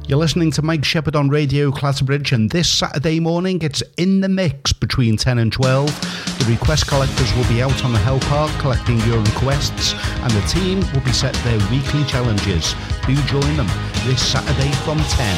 You're listening to Mike Shepherd on Radio Clatterbridge, and this Saturday morning it's In the Mix between 10 and 12. The request collectors will be out on the Hell Park collecting your requests, and the team will be set their weekly challenges. Do join them this Saturday from 10.